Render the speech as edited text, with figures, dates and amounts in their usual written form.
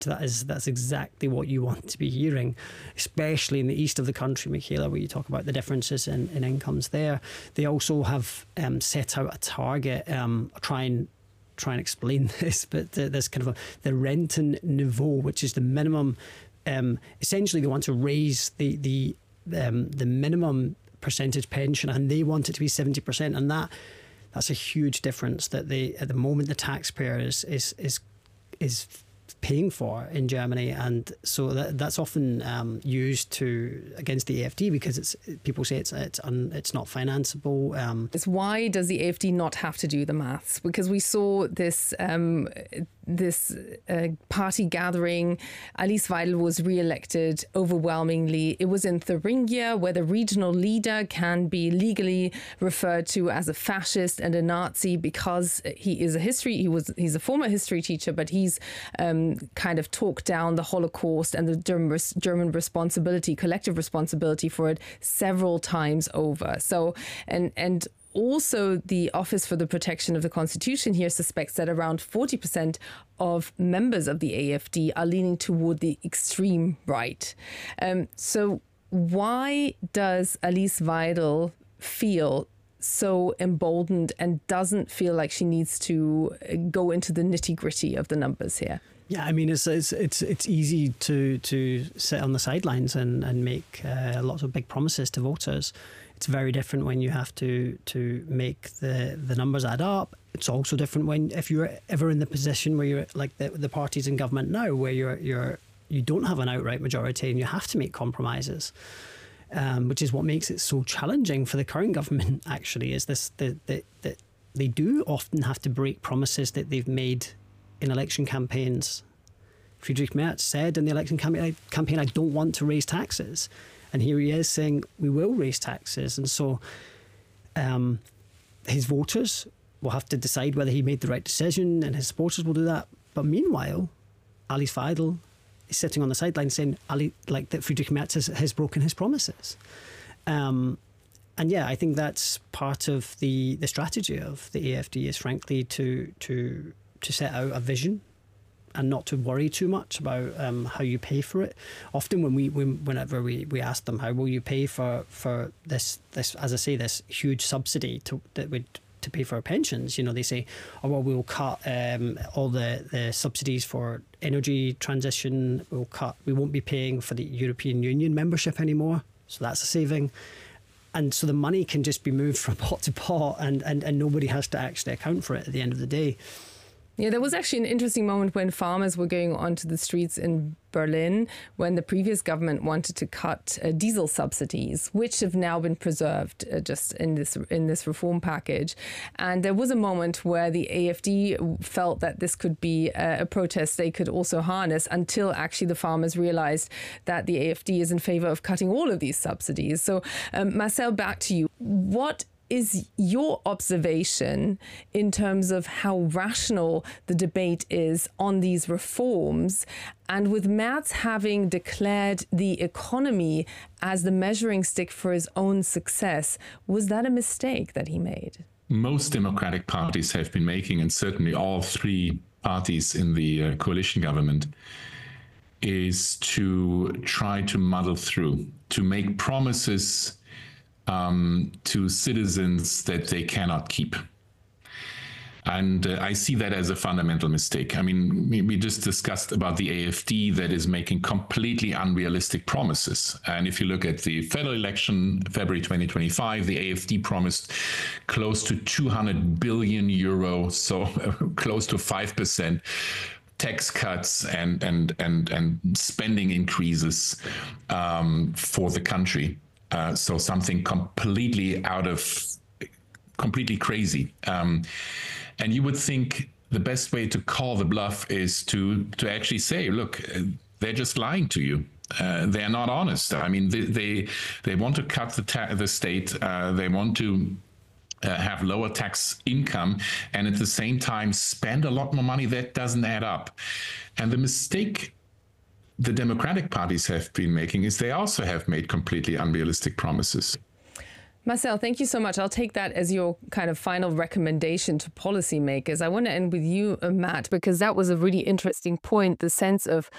That's exactly what you want to be hearing, especially in the east of the country, Michaela, where you talk about the differences in incomes there. They also have set out a target. Try and explain this, but there's kind of the Renten Niveau, which is the minimum. Essentially, they want to raise the minimum percentage pension, and they want it to be 70%, and that's a huge difference that at the moment the taxpayer is paying for in Germany, and so that's often used against the AfD because people say it's not financeable. It's why does the AfD not have to do the maths? Because we saw this party gathering. Alice Weidel was re-elected overwhelmingly. It was in Thuringia, where the regional leader can be legally referred to as a fascist and a Nazi because he's a former history teacher, but he's kind of talked down the Holocaust and the German collective responsibility for it several times over. So, and also, the Office for the Protection of the Constitution here suspects that around 40% of members of the AfD are leaning toward the extreme right. So why does Alice Weidel feel so emboldened and doesn't feel like she needs to go into the nitty-gritty of the numbers here? Yeah, I mean, it's easy to sit on the sidelines and make lots of big promises to voters. It's very different when you have to make the numbers add up. It's also different if you're ever in the position where you're like the parties in government now, where you don't have an outright majority and you have to make compromises, which is what makes it so challenging for the current government. Actually, is this that they do often have to break promises that they've made in election campaigns. Friedrich Merz said in the election campaign, I don't want to raise taxes. And here he is saying, we will raise taxes. And so his voters will have to decide whether he made the right decision, and his supporters will do that. But meanwhile, Alice Weidel is sitting on the sidelines saying, that Friedrich Merz has broken his promises. And yeah, I think that's part of the strategy of the AfD is frankly to set out a vision and not to worry too much about how you pay for it. Often whenever we ask them, how will you pay for this, as I say, this huge subsidy to pay for our pensions, they say, oh, well, we'll cut all the subsidies for energy transition. We won't be paying for the European Union membership anymore. So that's a saving. And so the money can just be moved from pot to pot and nobody has to actually account for it at the end of the day. Yeah, there was actually an interesting moment when farmers were going onto the streets in Berlin when the previous government wanted to cut diesel subsidies, which have now been preserved just in this reform package. And there was a moment where the AfD felt that this could be a protest they could also harness, until actually the farmers realized that the AfD is in favor of cutting all of these subsidies. So Marcel, back to you. What is your observation in terms of how rational the debate is on these reforms? And with Merz having declared the economy as the measuring stick for his own success, was that a mistake that he made? Most democratic parties have been making, and certainly all three parties in the coalition government, is to try to muddle through, to make promises to citizens that they cannot keep. And I see that as a fundamental mistake. I mean, we just discussed about the AfD that is making completely unrealistic promises. And if you look at the federal election, February 2025, the AfD promised close to 200 billion euro, so close to 5%. Tax cuts and spending increases for the country. So something completely crazy. And you would think the best way to call the bluff is to actually say, look, they're just lying to you. They're not honest. I mean, they want to cut the state. They want to have lower tax income, and at the same time spend a lot more money. That doesn't add up. And the mistake the democratic parties have been making is they also have made completely unrealistic promises. Marcel, thank you so much. I'll take that as your kind of final recommendation to policymakers. I want to end with you, Matt, because that was a really interesting point, the sense of